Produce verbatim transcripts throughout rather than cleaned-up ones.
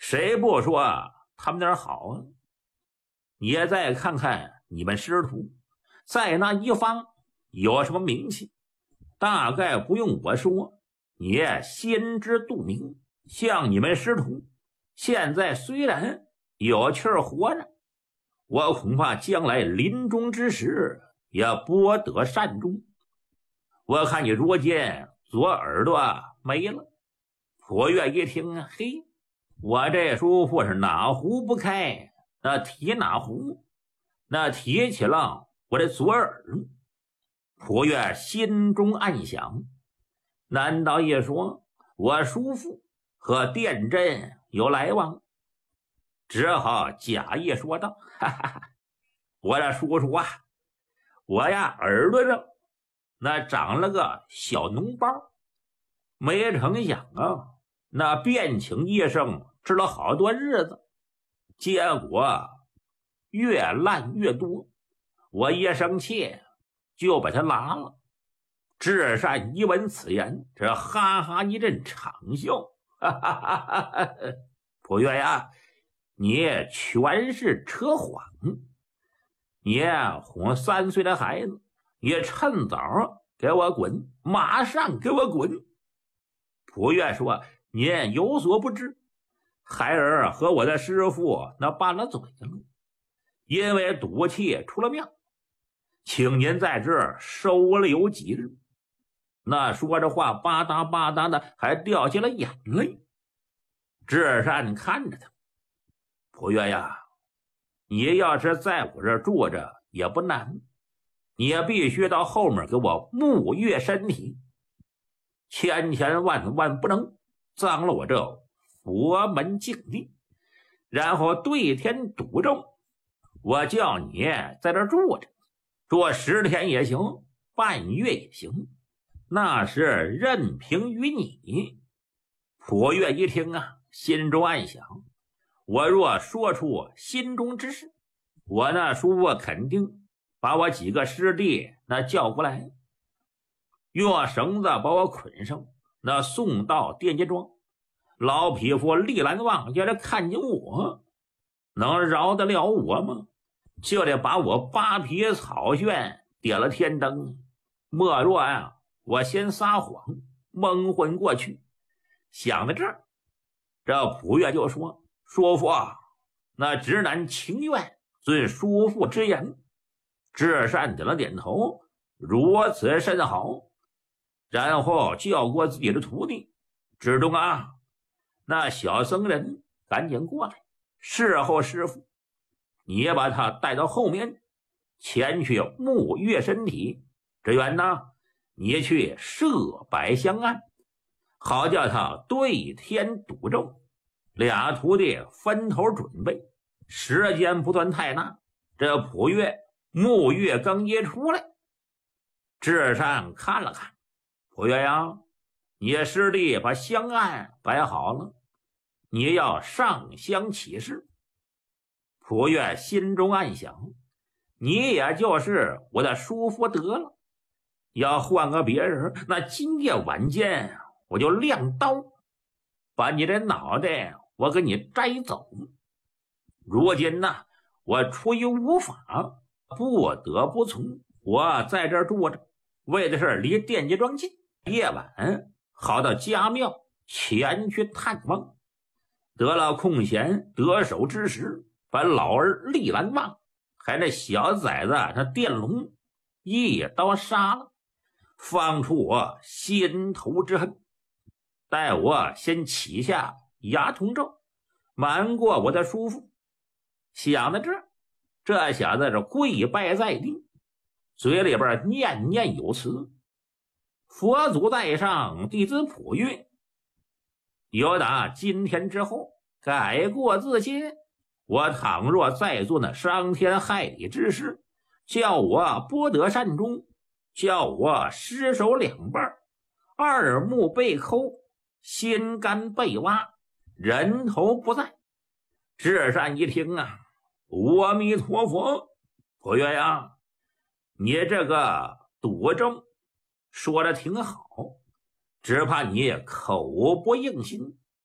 谁不说他们那儿好啊？你也再看看你们师徒在那一方有什么名气，大概不用我说，你也心知肚明。像你们师徒现在虽然有气儿活着，我恐怕将来临终之时也不得善终。我看你如今左耳朵没了。颇月一听啊，嘿，我这叔父是哪壶不开那提哪壶，那提起了我的左耳。颇月心中暗想，难道一说我叔父和殿真有来往？只好假意说道，哈哈哈，我的叔叔啊，我呀耳朵上那长了个小脓包，没成想啊，那便请医生治了好多日子，结果越烂越多，我一生气就把它拿了。至善一闻此言，这哈哈一阵长笑，哈哈哈哈哈！颇月呀，你全是扯谎！你哄三岁的孩子，也趁早给我滚，马上给我滚！颇月说：“您有所不知，孩儿和我的师傅那拌了嘴了，因为赌气出了庙，请您在这儿收留几日。”那说着话，吧嗒吧嗒的还掉下了眼泪。至善看着他，颇月呀，你要是在我这儿住着也不难，你也必须到后面给我沐浴身体，千千万万不能脏了我这佛门净地，然后对天赌咒，我叫你在这儿住着，住十天也行，半月也行，那是任凭于你。颇月一听啊，心中暗想，我若说出心中之事，我那叔父肯定把我几个师弟那叫过来，用绳子把我捆上，那送到殿阶庄。老匹夫丽兰旺要是看见我，能饶得了我吗？就得把我扒皮草炫点了天灯。莫若呀，我先撒谎蒙混过去。想到这儿，这普月就说：“叔父，那直男情愿遵叔父之言。”至善点了点头，如此甚好。然后叫过自己的徒弟：“知中啊，那小僧人赶紧过来，侍候师傅。你也把他带到后面，前去沐浴身体。志远呢，你去设百香案，好叫他对天赌咒。”俩徒弟分头准备，时间不算太大。这普月沐浴更衣出来，至善看了看，普月呀，你师弟把香案摆好了，你要上香起誓。普月心中暗想，你也就是我的叔父得了，要换个别人，那今夜晚间我就亮刀，把你的脑袋我给你摘走。如今呢，我出于无法，不得不从。我在这儿住着，为的是离殿阶庄近，夜晚好到家庙前去探望。得了空闲得手之时，把老儿丽兰旺还那小崽子那电龙一刀杀了，放出我心头之恨。待我先起下牙童咒，瞒过我的叔父。想到这儿，这小子是跪拜在地，嘴里边念念有词：“佛祖在上，弟子普月，由打今天之后改过自新。我倘若再做那伤天害理之事，叫我不得善终，叫我尸首两半，二目被抠，心肝被挖，人头不在。”至善一听啊，阿弥陀佛，普月呀，你这个赌咒说的挺好，只怕你口不应心。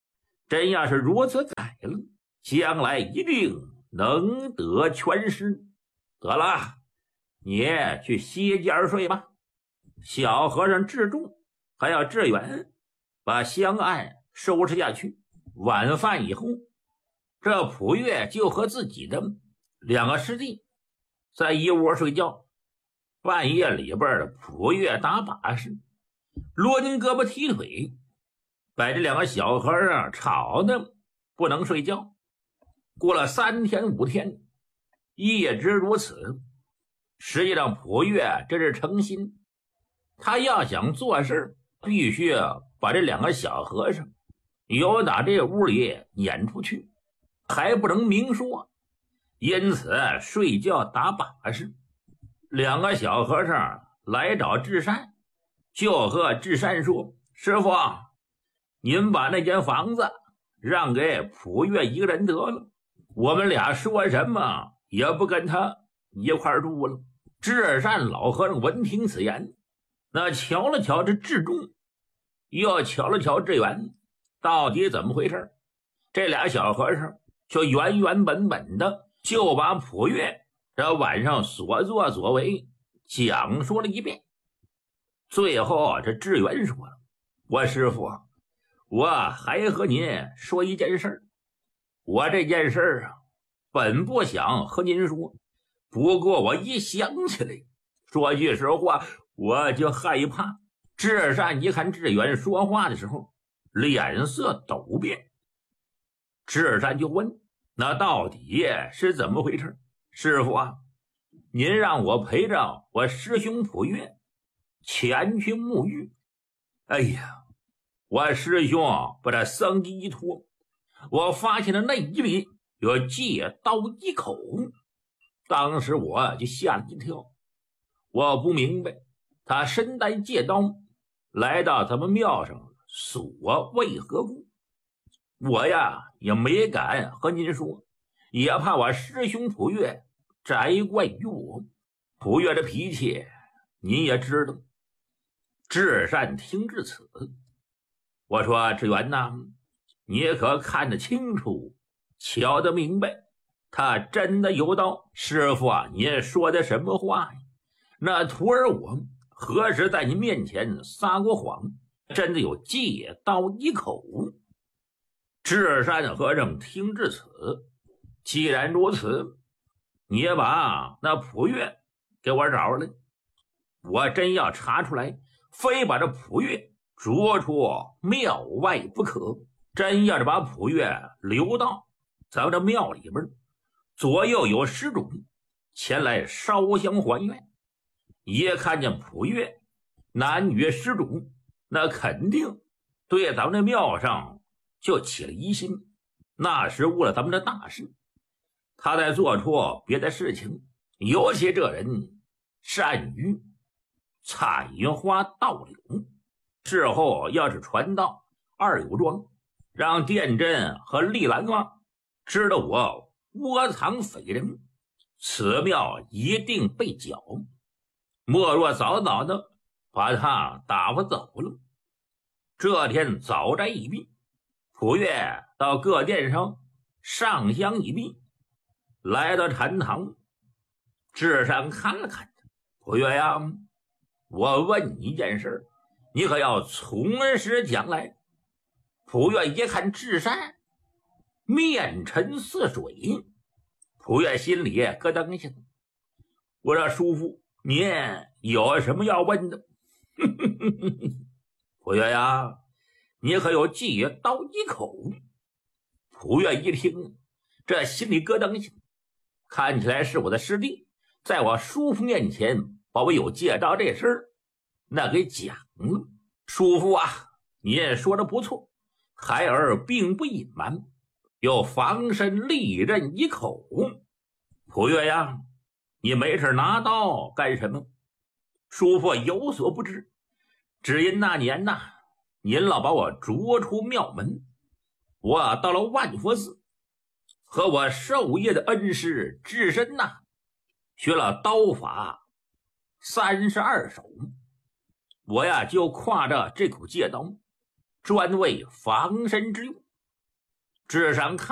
真要是如此改了，将来一定能得全失。得了，你去歇间睡吧。小和尚智仲还要智远把香案收拾下去。晚饭以后，这普月就和自己的两个师弟在一窝睡觉。半夜里边的普月打把式，抡胳膊踢腿，把这两个小和尚吵得不能睡觉。过了三天五天，一直如此。实际上普月这是诚心，他要想做事，必须把这两个小和尚由打这屋里撵出去，还不能明说，因此睡觉打把式。两个小和尚来找智善，就和智善说：师傅，您把那间房子让给普月一个人得了，我们俩说什么也不跟他一块住了。智善老和尚闻听此言，那瞧了瞧这智仲，又瞧了瞧智远，到底怎么回事？这俩小和尚就原原本本的就把普月这晚上所作所为讲述了一遍。最后这智远说了：我师傅，我还和您说一件事。我这件事啊，本不想和您说，不过我一想起来，说句实话，我就害怕。智善一看智远说话的时候脸色陡变，智善就问：那到底是怎么回事？师傅啊，您让我陪着我师兄普月前去沐浴。哎呀，我师兄把这僧衣一脱，我发现了内衣里有戒刀一口，当时我就吓了一跳。我不明白他身带戒刀来到咱们庙上所为何故。我呀也没敢和您说，也怕我师兄普月摘怪于我。普月的脾气您也知道。智善听至此，我说：智远呐，你可看得清楚，瞧得明白，他真的有刀。师傅啊，你说的什么话呀？那徒儿我何时在你面前撒过谎？真的有戒刀一口。智善和尚听至此，既然如此，你也把那普月给我找来，我真要查出来，非把这普月捉出庙外不可。真要是把普月留到咱们这庙里边，左右有施主前来烧香还愿，一看见普月男女施主，那肯定对咱们这庙上就起了疑心，那是误了咱们的大事。他在做出别的事情，尤其这人善于采花盗柳，事后要是传到二有庄，让殿真和丽兰王知道我窝藏匪人，此庙一定被剿。莫若早早的把他打发走了。这天早斋一毕，普月到各殿上上香一毕，来到禅堂，智善看了看他：普月呀，我问你一件事，你可要从实讲来。普月一看智善面沉似水，普月心里咯噔一下。我说：叔父，您有什么要问的？普月呀，你可有戒刀一口？普月一听，这心里咯噔一下，看起来是我的师弟在我叔父面前把我有戒刀这事儿那给讲了。叔父啊，你也说的不错，孩儿并不隐瞒，有防身利刃一口。普月呀，你没事拿刀干什么？叔父有所不知，只因那年呐，您老把我逐出庙门，我到了万佛寺，和我授业的恩师智深呐，学了刀法三十二手，我呀就挎着这口戒刀，专为防身之用。 智商看。